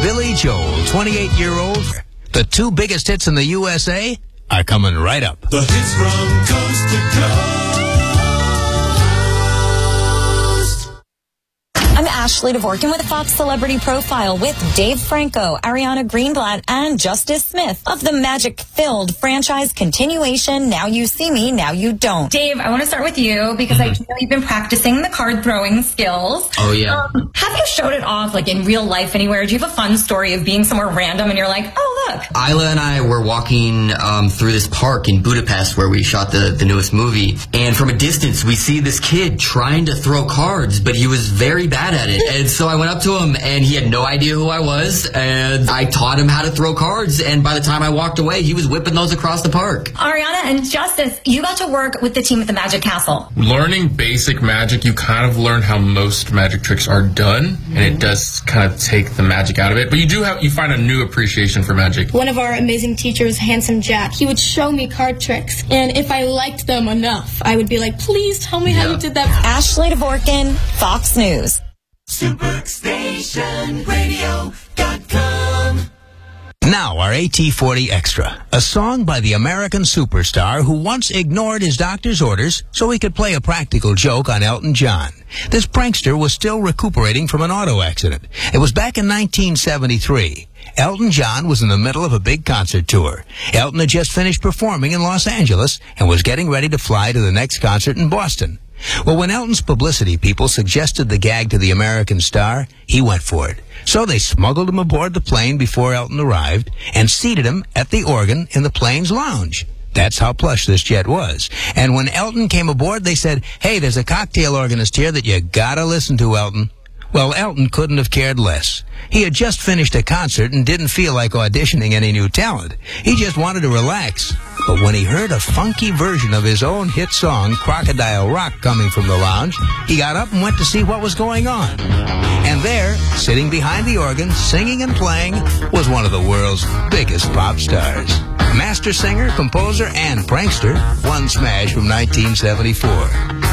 Billy Joel, 28-year-old. The two biggest hits in the USA are coming right up. The hits from coast to coast. I'm Ashley Dvorkin with a Fox Celebrity Profile with Dave Franco, Ariana Greenblatt, and Justice Smith of the magic-filled franchise continuation, Now You See Me, Now You Don't. Dave, I want to start with you because I know you've been practicing the card-throwing skills. Oh, yeah. Have you showed it off, like, in real life anywhere? Do you have a fun story of being somewhere random and you're like, oh, look? Isla and I were walking through this park in Budapest where we shot the newest movie, and from a distance we see this kid trying to throw cards, but he was very bad at it. And so I went up to him, and he had no idea who I was, and I taught him how to throw cards, and by the time I walked away, he was whipping those across the park. Ariana and Justice, you got to work with the team at the Magic Castle. Learning basic magic, you kind of learn how most magic tricks are done, and it does kind of take the magic out of it, but you find a new appreciation for magic. One of our amazing teachers, Handsome Jack, he would show me card tricks, and if I liked them enough, I would be like, please tell me how you did that. Ashley Dvorkin, Fox News. SuperStationRadio.com. Now our AT40 Extra, a song by the American superstar who once ignored his doctor's orders so he could play a practical joke on Elton John. This prankster was still recuperating from an auto accident. It was back in 1973. Elton John was in the middle of a big concert tour. Elton had just finished performing in Los Angeles and was getting ready to fly to the next concert in Boston. Well, when Elton's publicity people suggested the gag to the American star, he went for it. So they smuggled him aboard the plane before Elton arrived and seated him at the organ in the plane's lounge. That's how plush this jet was. And when Elton came aboard, they said, hey, there's a cocktail organist here that you gotta listen to, Elton. Well, Elton couldn't have cared less. He had just finished a concert and didn't feel like auditioning any new talent. He just wanted to relax. But when he heard a funky version of his own hit song, Crocodile Rock, coming from the lounge, he got up and went to see what was going on. And there, sitting behind the organ, singing and playing, was one of the world's biggest pop stars. Master singer, composer, and prankster, one smash from 1974.